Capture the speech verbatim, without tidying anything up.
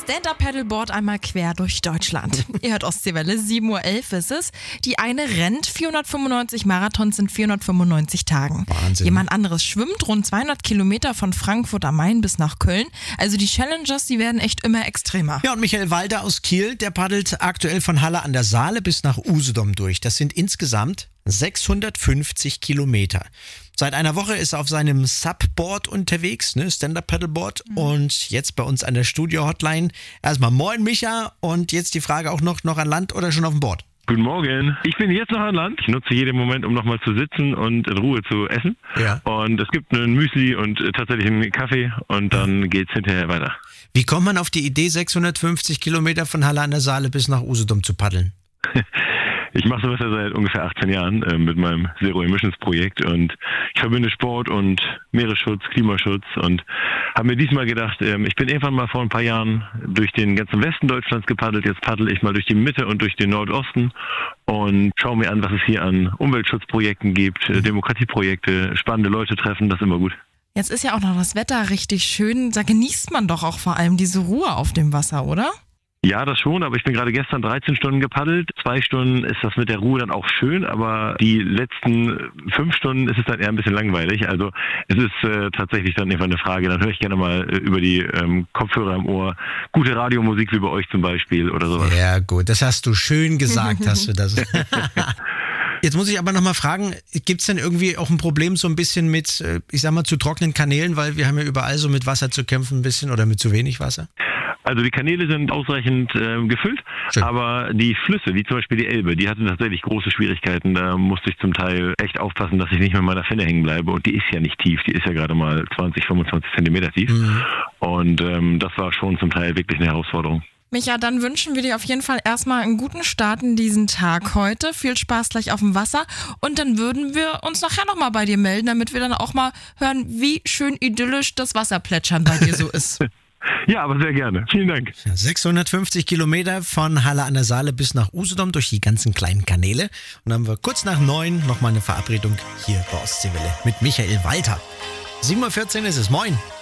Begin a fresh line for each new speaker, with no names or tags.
Stand-Up-Paddleboard einmal quer durch Deutschland. Ihr hört Ostseewelle, sieben Uhr elf ist es. Die eine rennt vierhundertfünfundneunzig Marathons in vierhundertfünfundneunzig Tagen.
Wahnsinn.
Jemand anderes schwimmt rund zweihundert Kilometer von Frankfurt am Main bis nach Köln. Also die Challengers, die werden echt immer extremer.
Ja, und Michael Walter aus Kiel, der paddelt aktuell von Halle an der Saale bis nach Usedom durch. Das sind insgesamt sechshundertfünfzig Kilometer. Seit einer Woche ist er auf seinem Subboard unterwegs, ne, Stand-Up-Paddleboard. Mhm. Und jetzt bei uns an der Studio-Hotline. Erstmal moin Micha, und jetzt die Frage auch noch, noch an Land oder schon auf dem Board?
Guten Morgen. Ich bin jetzt noch an Land. Ich nutze jeden Moment, um nochmal zu sitzen und in Ruhe zu essen.
Ja.
Und es gibt einen Müsli und tatsächlich einen Kaffee und dann geht's hinterher weiter.
Wie kommt man auf die Idee, sechshundertfünfzig Kilometer von Halle an der Saale bis nach Usedom zu paddeln?
Ich mache sowas ja seit ungefähr achtzehn Jahren äh, mit meinem Zero-Emissions-Projekt und ich verbinde Sport und Meeresschutz, Klimaschutz und habe mir diesmal gedacht, ähm, ich bin irgendwann mal vor ein paar Jahren durch den ganzen Westen Deutschlands gepaddelt, jetzt paddel ich mal durch die Mitte und durch den Nordosten und schaue mir an, was es hier an Umweltschutzprojekten gibt, äh, Demokratieprojekte, spannende Leute treffen, das ist immer gut.
Jetzt ist ja auch noch das Wetter richtig schön. Da genießt man doch auch vor allem diese Ruhe auf dem Wasser, oder?
Ja, das schon, aber ich bin gerade gestern dreizehn Stunden gepaddelt. Zwei Stunden ist das mit der Ruhe dann auch schön, aber die letzten fünf Stunden ist es dann eher ein bisschen langweilig. Also es ist äh, tatsächlich dann einfach eine Frage. Dann höre ich gerne mal äh, über die ähm, Kopfhörer im Ohr gute Radiomusik wie bei euch zum Beispiel oder sowas.
Ja gut, das hast du schön gesagt, hast du das. Jetzt muss ich aber nochmal fragen, gibt es denn irgendwie auch ein Problem so ein bisschen mit, ich sag mal, zu trockenen Kanälen, weil wir haben ja überall so mit Wasser zu kämpfen ein bisschen oder mit zu wenig Wasser?
Also die Kanäle sind ausreichend äh, gefüllt, Schön. aber die Flüsse, wie zum Beispiel die Elbe, die hatten tatsächlich große Schwierigkeiten. Da musste ich zum Teil echt aufpassen, dass ich nicht mit meiner Finne hängen bleibe. Und die ist ja nicht tief, die ist ja gerade mal zwanzig, fünfundzwanzig Zentimeter tief. Mhm. Und ähm, das war schon zum Teil wirklich eine Herausforderung.
Micha, dann wünschen wir dir auf jeden Fall erstmal einen guten Start in diesen Tag heute. Viel Spaß gleich auf dem Wasser. Und dann würden wir uns nachher nochmal bei dir melden, damit wir dann auch mal hören, wie schön idyllisch das Wasserplätschern bei dir so ist.
Ja, aber sehr gerne. Vielen Dank.
sechshundertfünfzig Kilometer von Halle an der Saale bis nach Usedom durch die ganzen kleinen Kanäle. Und dann haben wir kurz nach neun nochmal eine Verabredung hier bei Ostseewelle mit Michael Walter. sieben Uhr vierzehn ist es. Moin.